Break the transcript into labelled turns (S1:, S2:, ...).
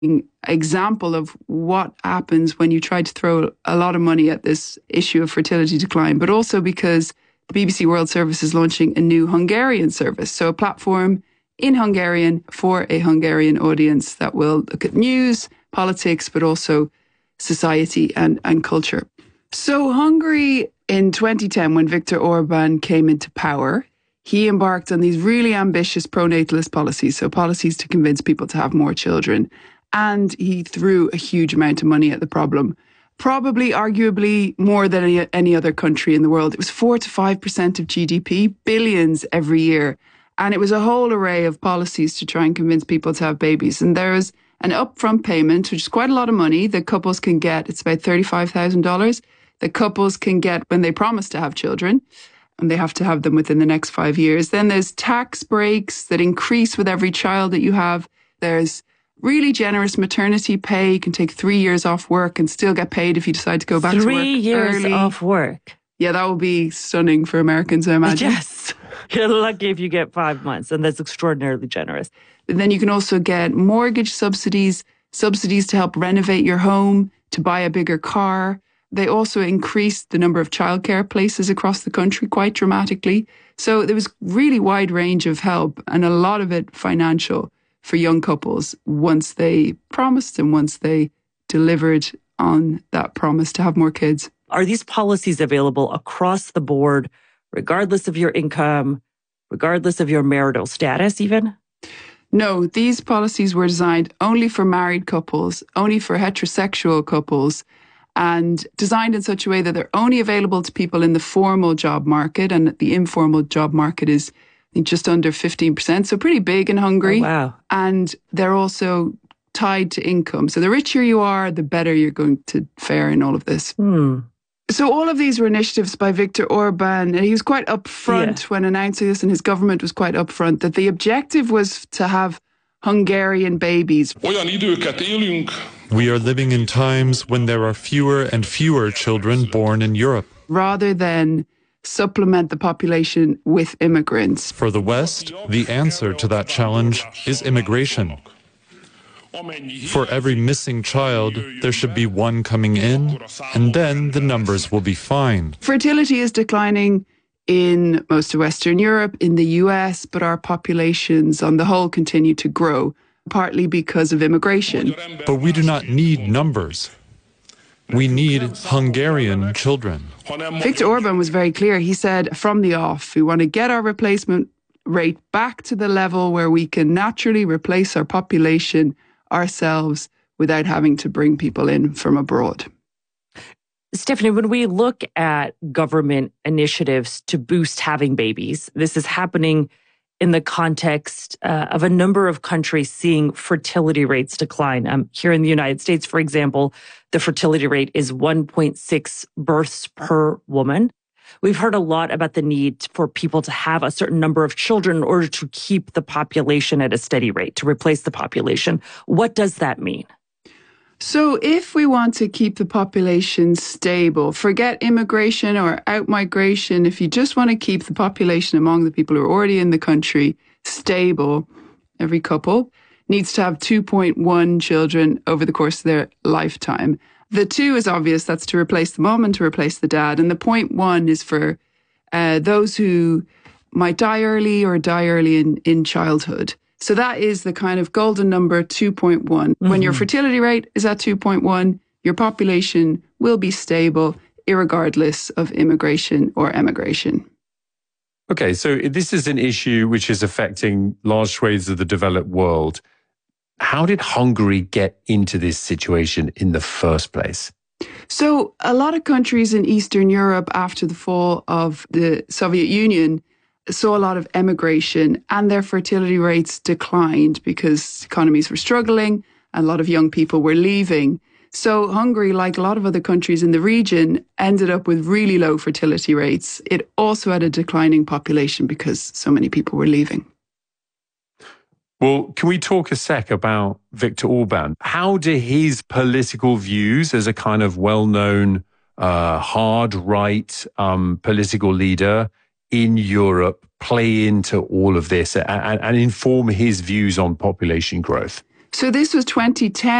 S1: example of what happens when you try to throw a lot of money at this issue of fertility decline, but also because the BBC World Service is launching a new Hungarian service. So a platform in Hungarian for a Hungarian audience that will look at news, politics, but also society and culture. So Hungary in 2010, when Viktor Orban came into power, he embarked on these really ambitious pronatalist policies, so policies to convince people to have more children. And he threw a huge amount of money at the problem, probably arguably more than any other country in the world. It was 4 to 5% of GDP, billions every year. And it was a whole array of policies to try and convince people to have babies. And there's an upfront payment, which is quite a lot of money that couples can get. It's about $35,000 that couples can get when they promise to have children. And they have to have them within the next 5 years. Then there's tax breaks that increase with every child that you have. There's really generous maternity pay. You can take 3 years off work and still get paid if you decide to go back to work
S2: 3 years
S1: early.
S2: off work.
S1: Yeah, that would be stunning for Americans, I imagine.
S2: Yes. You're lucky if you get 5 months, and that's extraordinarily generous.
S1: And then you can also get mortgage subsidies, subsidies to help renovate your home, to buy a bigger car. They also increased the number of childcare places across the country quite dramatically. So there was really wide range of help, and a lot of it financial for young couples once they promised and once they delivered on that promise to have more kids.
S2: Are these policies available across the board, regardless of your income, regardless of your marital status even?
S1: No, these policies were designed only for married couples, only for heterosexual couples, and designed in such a way that they're only available to people in the formal job market, and the informal job market is just under 15%, so pretty big in Hungary.
S2: Oh, wow.
S1: And they're also tied to income. So the richer you are, the better you're going to fare in all of this. So all of these were initiatives by Viktor Orban, and he was quite upfront when announcing this, and his government was quite upfront, that the objective was to have Hungarian babies.
S3: We are living in times when there are fewer and fewer children born in Europe.
S1: Rather than supplement the population with immigrants.
S3: For the West, the answer to that challenge is immigration. For every missing child, there should be one coming in, and then the numbers will be fine.
S1: Fertility is declining in most of Western Europe, in the US, but our populations on the whole continue to grow, partly because of immigration.
S3: But we do not need numbers. We need Hungarian children.
S1: Viktor Orban was very clear. He said from the off, we want to get our replacement rate back to the level where we can naturally replace our population ourselves without having to bring people in from abroad.
S2: Stephanie, when we look at government initiatives to boost having babies, this is happening in the context of a number of countries seeing fertility rates decline. Here in the United States, for example, the fertility rate is 1.6 births per woman. We've heard a lot about the need for people to have a certain number of children in order to keep the population at a steady rate, to replace the population. What does that mean?
S1: So if we want to keep the population stable, forget immigration or outmigration, if you just want to keep the population among the people who are already in the country stable, every couple needs to have 2.1 children over the course of their lifetime. The 2 is obvious, that's to replace the mom and to replace the dad. And the 0.1 is for those who might die early or die early in childhood. So that is the kind of golden number, 2.1. Mm-hmm. When your fertility rate is at 2.1, your population will be stable, irregardless of immigration or emigration.
S4: Okay, so this is an issue which is affecting large swathes of the developed world. How did Hungary get into this situation in the first place?
S1: So a lot of countries in Eastern Europe after the fall of the Soviet Union saw a lot of emigration, and their fertility rates declined because economies were struggling and a lot of young people were leaving. So Hungary, like a lot of other countries in the region, ended up with really low fertility rates. It also had a declining population because so many people were leaving.
S4: Well, can we talk a sec about Viktor Orban? How do his political views as a kind of well-known hard right political leader in Europe play into all of this and inform his views on population growth?
S1: So this was 2010.